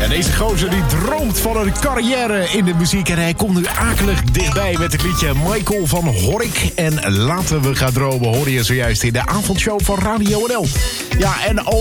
Deze gozer die droomt van een carrière in de muziek. En hij komt nu akelig dichtbij met het liedje Michael van Hork. En laten we gaan dromen hoor je zojuist in de avondshow van Radio NL. Ja, en